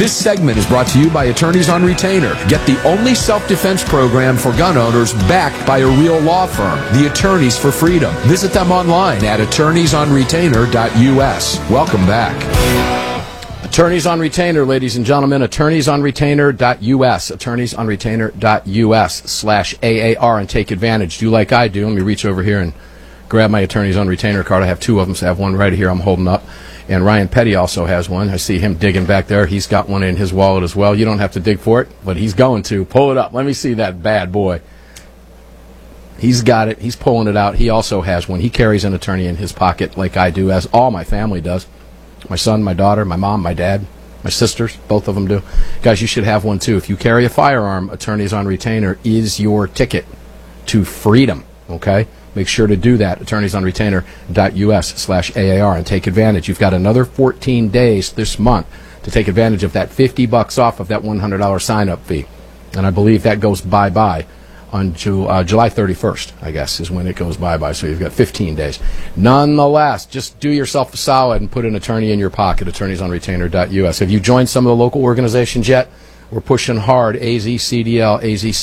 This segment is brought to you by Attorneys on Retainer. Get the only self-defense program for gun owners backed by a real law firm, the Attorneys for Freedom. Visit them online at attorneysonretainer.us. Welcome back. Attorneys on Retainer, ladies and gentlemen, attorneysonretainer.us, attorneysonretainer.us/AAR, and take advantage. Do like I do. Let me reach over here and grab my Attorneys on Retainer card. I have two of them, so I have one right here I'm holding up. And Ryan Petty also has one. I see him digging back there. He's got one in his wallet as well. You don't have to dig for it, but he's going to. Pull it up. Let me see that bad boy. He's got it. He's pulling it out. He also has one. He carries an attorney in his pocket like I do, as all my family does. My son, my daughter, my mom, my dad, my sisters, both of them do. Guys, you should have one too. If you carry a firearm, Attorneys on Retainer is your ticket to freedom, okay? Make sure to do that, attorneysonretainer.us/AAR, and take advantage. You've got another 14 days this month to take advantage of that $50 off of that $100 sign-up fee. And I believe that goes bye-bye on July 31st, I guess, is when it goes bye-bye. So you've got 15 days. Nonetheless, just do yourself a solid and put an attorney in your pocket, attorneysonretainer.us. Have you joined some of the local organizations yet? We're pushing hard. AZCDL,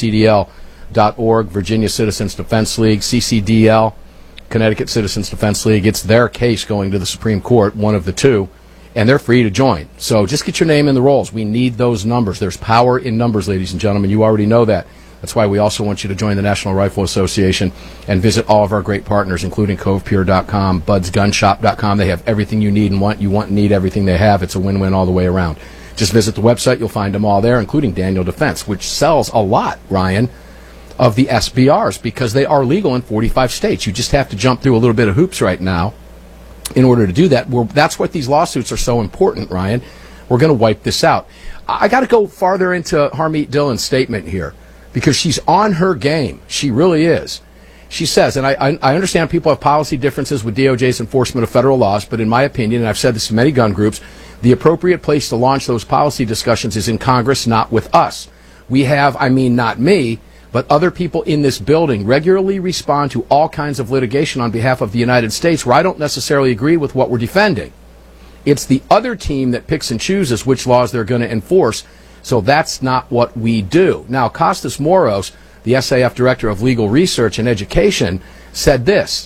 azcdl.org, Virginia Citizens Defense League, CCDL, Connecticut Citizens Defense League. It's their case going to the Supreme Court, one of the two, and they're free to join. So just get your name in the rolls. We need those numbers. There's power in numbers, ladies and gentlemen. You already know that. That's why we also want you to join the National Rifle Association and visit all of our great partners, including CovePure.com, BudsGunShop.com. They have everything you need and want. You want and need everything they have. It's a win-win all the way around. Just visit the website. You'll find them all there, including Daniel Defense, which sells a lot, Ryan, of the SBRs because they are legal in 45 states. You just have to jump through a little bit of hoops right now in order to do that. That's what these lawsuits are so important, Ryan. We're going to wipe this out. I got to go farther into Harmeet Dillon's statement here because she's on her game. She really is. She says, and I understand people have policy differences with DOJ's enforcement of federal laws, but in my opinion, and I've said this to many gun groups, the appropriate place to launch those policy discussions is in Congress, not with us. We have, I mean, not me, but other people in this building regularly respond to all kinds of litigation on behalf of the United States where I don't necessarily agree with what we're defending. It's the other team that picks and chooses which laws they're going to enforce, so that's not what we do. Now, Costas Moros, the SAF Director of Legal Research and Education, said this: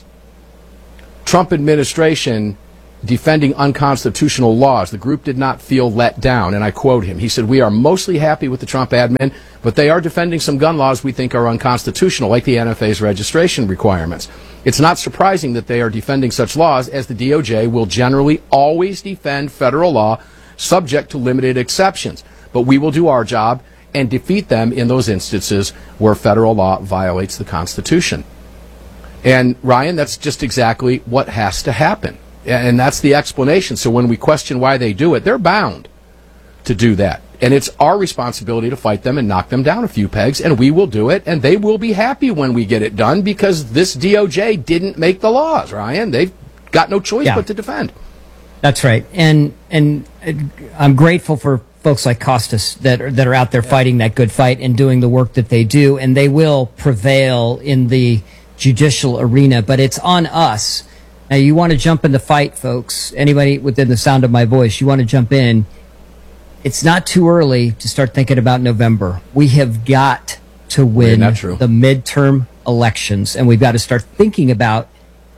Trump administration defending unconstitutional laws. The group did not feel let down, and I quote him. He said, "We are mostly happy with the Trump admin, but they are defending some gun laws we think are unconstitutional, like the NFA's registration requirements. It's not surprising that they are defending such laws, as the DOJ will generally always defend federal law subject to limited exceptions. But we will do our job and defeat them in those instances where federal law violates the Constitution." And, Ryan, that's just exactly what has to happen. And that's the explanation. So when we question why they do it, they're bound to do that. And it's our responsibility to fight them and knock them down a few pegs, and we will do it, and they will be happy when we get it done because this DOJ didn't make the laws, Ryan. They've got no choice but to defend. That's right. And I'm grateful for folks like Costas that are out there fighting that good fight and doing the work that they do, and they will prevail in the judicial arena, but it's on us. Now, you want to jump in the fight, folks. Anybody within the sound of my voice, you want to jump in. It's not too early to start thinking about November. We have got to win the midterm elections, and we've got to start thinking about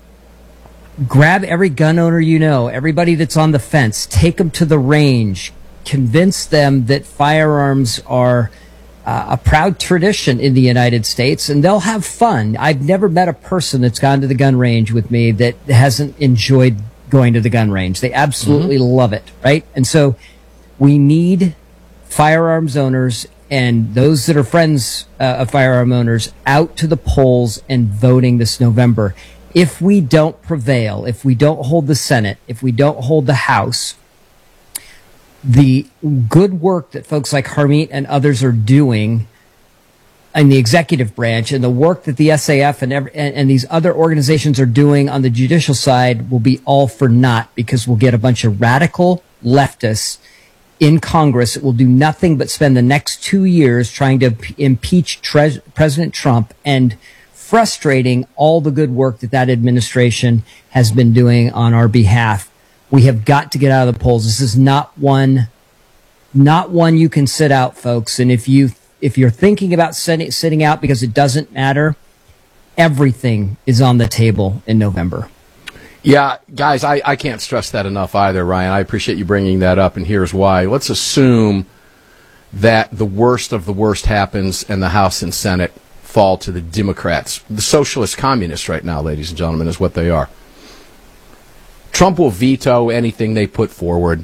grab every gun owner you know, everybody that's on the fence, take them to the range, convince them that firearms are a proud tradition in the United States, and they'll have fun. I've never met a person that's gone to the gun range with me that hasn't enjoyed going to the gun range. They absolutely love it, right? And so we need firearms owners and those that are friends of firearm owners out to the polls and voting this November. If we don't prevail, if we don't hold the Senate, if we don't hold the House, the good work that folks like Harmeet and others are doing in the executive branch and the work that the SAF and these other organizations are doing on the judicial side will be all for naught because we'll get a bunch of radical leftists in Congress that will do nothing but spend the next 2 years trying to impeach President Trump and frustrating all the good work that administration has been doing on our behalf. We have got to get out of the polls. This is not one not one you can sit out, folks. And if you're thinking about sitting out because it doesn't matter, everything is on the table in November. Yeah, guys, I can't stress that enough either, Ryan. I appreciate you bringing that up, and here's why. Let's assume that the worst of the worst happens and the House and Senate fall to the Democrats. The socialist communists right now, ladies and gentlemen, is what they are. Trump will veto anything they put forward.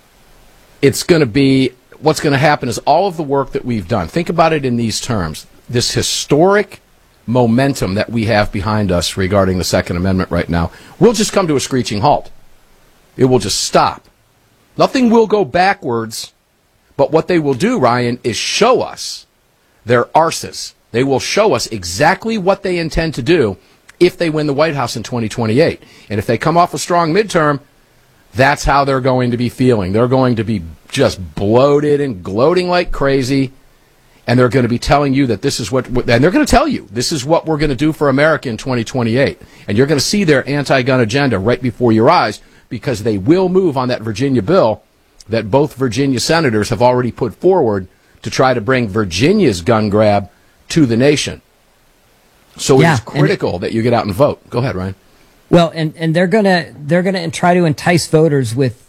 It's going to be, what's going to happen is all of the work that we've done, think about it in these terms, this historic momentum that we have behind us regarding the Second Amendment right now will just come to a screeching halt. It will just stop. Nothing will go backwards, but what they will do, Ryan, is show us their arses. They will show us exactly what they intend to do if they win the White House in 2028. And if they come off a strong midterm, that's how they're going to be feeling. They're going to be just bloated and gloating like crazy. And they're going to be telling you that this is what, and they're going to tell you, this is what we're going to do for America in 2028. And you're going to see their anti-gun agenda right before your eyes, because they will move on that Virginia bill that both Virginia senators have already put forward to try to bring Virginia's gun grab to the nation. So it's critical that you get out and vote. Go ahead, Ryan. Well, and they're gonna try to entice voters with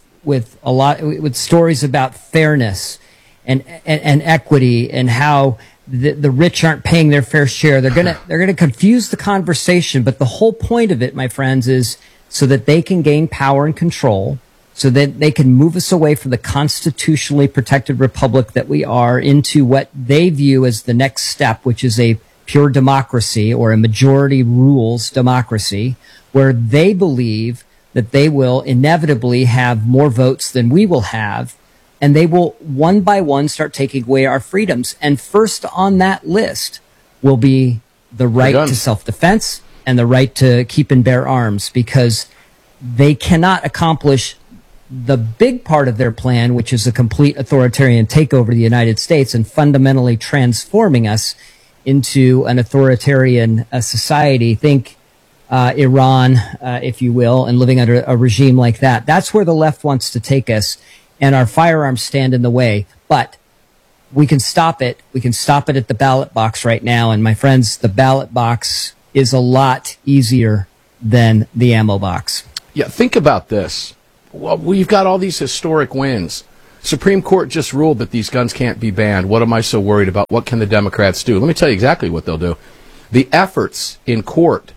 stories about fairness and equity and how the rich aren't paying their fair share. They're gonna confuse the conversation, but the whole point of it, my friends, is so that they can gain power and control, so that they can move us away from the constitutionally protected republic that we are into what they view as the next step, which is a pure democracy or a majority rules democracy, where they believe that they will inevitably have more votes than we will have, and they will one by one start taking away our freedoms. And first on that list will be the right to self-defense and the right to keep and bear arms, because they cannot accomplish the big part of their plan, which is a complete authoritarian takeover of the United States and fundamentally transforming us into an authoritarian society. Think Iran, if you will, and living under a regime like that. That's where the left wants to take us, and our firearms stand in the way. But we can stop it. We can stop it at the ballot box right now. And my friends, the ballot box is a lot easier than the ammo box. Yeah, think about this. Well, we've got all these historic wins. Supreme Court just ruled that these guns can't be banned. What am I so worried about? What can the Democrats do? Let me tell you exactly what they'll do. The efforts in court,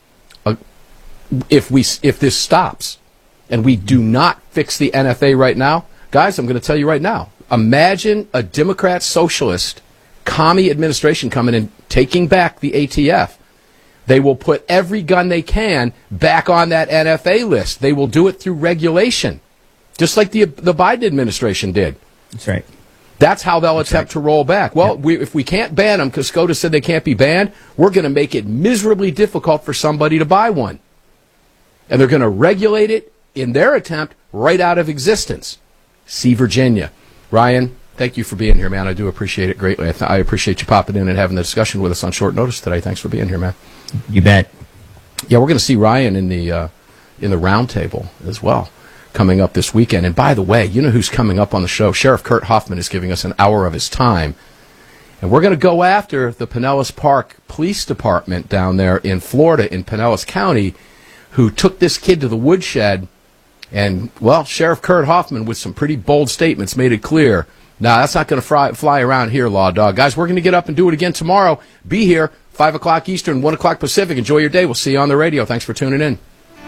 if this stops and we do not fix the NFA right now, guys, I'm going to tell you right now, imagine a Democrat socialist commie administration coming in, taking back the ATF. They will put every gun they can back on that NFA list. They will do it through regulation, just like the Biden administration did. That's right. That's how they'll attempt to roll back. Well, if we can't ban them because SCOTUS said they can't be banned, we're going to make it miserably difficult for somebody to buy one. And they're going to regulate it in their attempt right out of existence. See Virginia. Ryan, thank you for being here, man. I do appreciate it greatly. I appreciate you popping in and having the discussion with us on short notice today. Thanks for being here, man. You bet. Yeah, we're going to see Ryan in the round table as well coming up this weekend. And by the way, you know who's coming up on the show? Sheriff Kurt Hoffman is giving us an hour of his time. And we're going to go after the Pinellas Park Police Department down there in Florida, in Pinellas County, who took this kid to the woodshed. And, well, Sheriff Kurt Hoffman, with some pretty bold statements, made it clear, nah, that's not going to fly around here, Law Dog. Guys, we're going to get up and do it again tomorrow. Be here, 5 o'clock Eastern, 1 o'clock Pacific. Enjoy your day. We'll see you on the radio. Thanks for tuning in.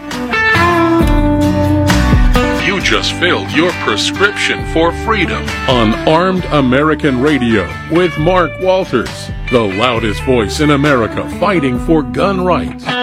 You just filled your prescription for freedom on Armed American Radio with Mark Walters, the loudest voice in America fighting for gun rights.